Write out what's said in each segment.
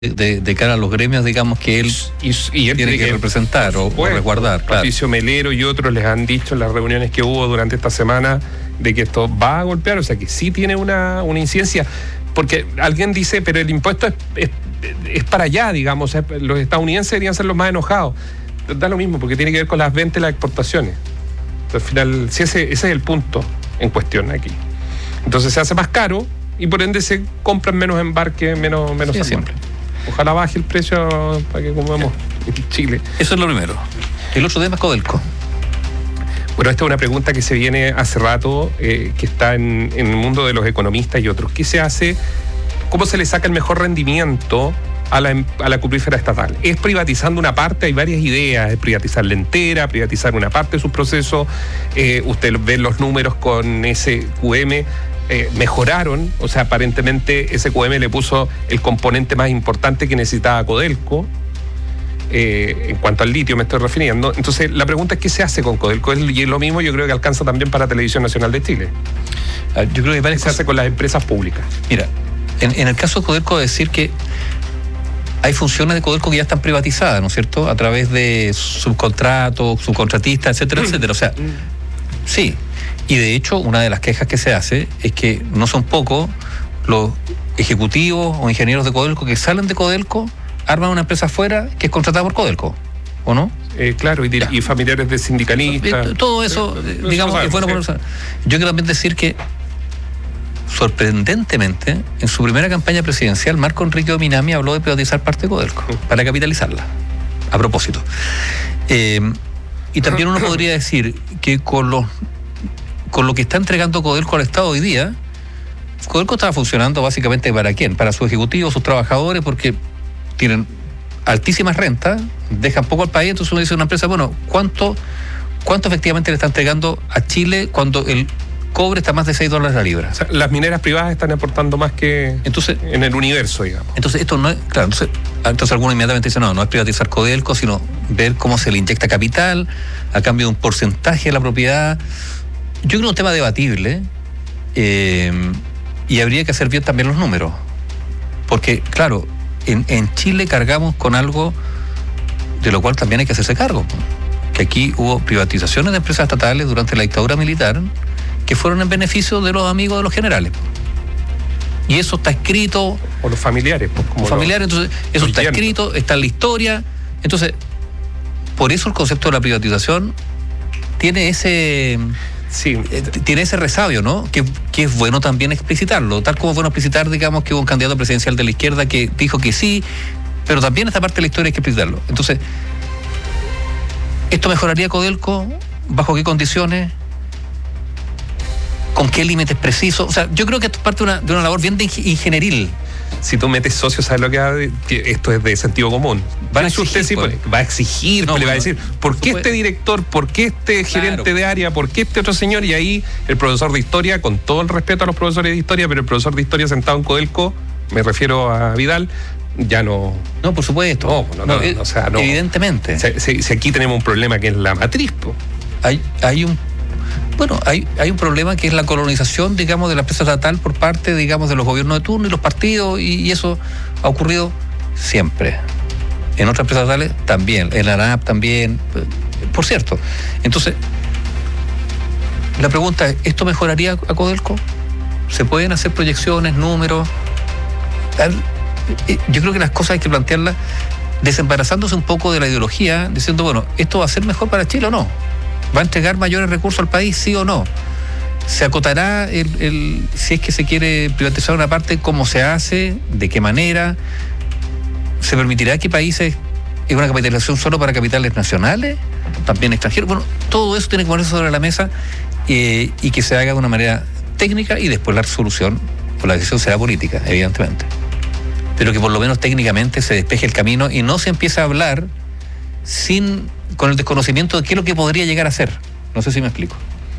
de cara a los gremios, digamos, que él tiene que representar o resguardar. Patricio Melero y otros les han dicho en las reuniones que hubo durante esta semana de que esto va a golpear, o sea que sí tiene una incidencia, porque alguien dice, pero el impuesto es para allá, digamos, los estadounidenses deberían ser los más enojados. Da lo mismo, porque tiene que ver con las ventas y las exportaciones. Entonces, al final, sí, ese es el punto en cuestión aquí. Entonces se hace más caro y por ende se compran menos embarques, menos sí, siempre. Ojalá baje el precio para que comamos en Chile. Eso es lo primero. El otro tema es Codelco. Bueno, esta es una pregunta que se viene hace rato, que está en el mundo de los economistas y otros. ¿Qué se hace? ¿Cómo se le saca el mejor rendimiento a la cuprífera estatal? ¿Es privatizando una parte? Hay varias ideas. Es privatizarla entera, privatizar una parte de sus procesos. Usted ve los números con SQM. Mejoraron, o sea, aparentemente SQM le puso el componente más importante que necesitaba Codelco, en cuanto al litio me estoy refiriendo. Entonces la pregunta es ¿qué se hace con Codelco? Y es lo mismo, yo creo que alcanza también para Televisión Nacional de Chile. Yo creo que se hace con las empresas públicas. Mira, en el caso de Codelco, decir que hay funciones de Codelco que ya están privatizadas, ¿no es cierto? A través de subcontratos, subcontratistas, etcétera, etcétera. O sea, sí. Y de hecho, una de las quejas que se hace es que no son pocos los ejecutivos o ingenieros de Codelco que salen de Codelco, arman una empresa afuera que es contratada por Codelco, ¿o no? Claro, y familiares de sindicalistas. Todo eso, digamos, es bueno. Yo quiero también decir que, sorprendentemente, en su primera campaña presidencial, Marco Enrique Ominami habló de privatizar parte de Codelco para capitalizarla, a propósito. Y también uno podría decir que con lo que está entregando Codelco al Estado hoy día, Codelco estaba funcionando básicamente ¿para quién? Para sus ejecutivos, sus trabajadores, porque tienen altísimas rentas, dejan poco al país. Entonces uno dice a una empresa, bueno, ¿cuánto efectivamente le está entregando a Chile cuando el cobre está más de $6 la libra? O sea, las mineras privadas están aportando más que en el universo, digamos. Entonces esto no es, claro, entonces algunos inmediatamente dicen, no es privatizar Codelco, sino ver cómo se le inyecta capital a cambio de un porcentaje de la propiedad. Yo creo que es un tema debatible, y habría que hacer bien también los números, porque claro, en Chile cargamos con algo de lo cual también hay que hacerse cargo, que aquí hubo privatizaciones de empresas estatales durante la dictadura militar que fueron en beneficio de los amigos de los generales, y eso está escrito, o los familiares, pues, como familiares, entonces eso está escrito, está en la historia. Entonces por eso el concepto de la privatización tiene ese resabio, ¿no? Que es bueno también explicitarlo, tal como es bueno explicitar, digamos, que hubo un candidato presidencial de la izquierda que dijo que sí, pero también esta parte de la historia hay que explicitarlo. Entonces, ¿esto mejoraría Codelco? ¿Bajo qué condiciones? ¿Con qué límites precisos? O sea, yo creo que esto es parte de una labor bien ingenieril. Si tú metes socios, ¿sabes lo que va a decir? Esto es de sentido común. Va a exigir, le va a decir, ¿por qué este director? ¿Por qué este gerente de área? ¿Por qué este otro señor? Y ahí el profesor de historia, con todo el respeto a los profesores de historia, pero el profesor de historia sentado en Codelco, me refiero a Vidal, ya no... No, por supuesto. No, evidentemente. Si aquí tenemos un problema que es la matriz, po. Hay un problema que es la colonización, digamos, de la empresa estatal por parte, digamos, de los gobiernos de turno y los partidos, y eso ha ocurrido siempre. En otras empresas estatales también, en la ANAP también, por cierto. Entonces, la pregunta es, ¿esto mejoraría a Codelco? ¿Se pueden hacer proyecciones, números? Yo creo que las cosas hay que plantearlas desembarazándose un poco de la ideología, diciendo, bueno, ¿esto va a ser mejor para Chile o no? ¿Va a entregar mayores recursos al país, sí o no? ¿Se acotará si es que se quiere privatizar una parte, cómo se hace, de qué manera? ¿Se permitirá que países es una capitalización solo para capitales nacionales, también extranjeros? Bueno, todo eso tiene que ponerse sobre la mesa, y que se haga de una manera técnica, y después la resolución o la decisión será política, evidentemente. Pero que por lo menos técnicamente se despeje el camino y no se empiece a hablar con el desconocimiento de qué es lo que podría llegar a ser. No sé si me explico.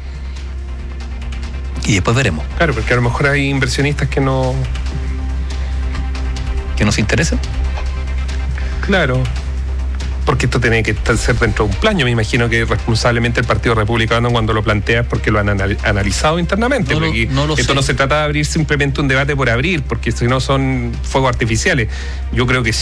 Y después veremos. Claro, porque a lo mejor hay inversionistas que no... ¿Que nos interesan? Claro. Porque esto tiene que ser dentro de un plan. Yo me imagino que responsablemente el Partido Republicano, cuando lo plantea, es porque lo han analizado internamente. Esto no se trata de abrir simplemente un debate por abrir, porque si no son fuegos artificiales. Yo creo que